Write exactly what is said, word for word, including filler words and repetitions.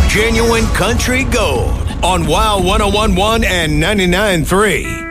Genuine country gold on Wow one oh one point one and ninety-nine point three.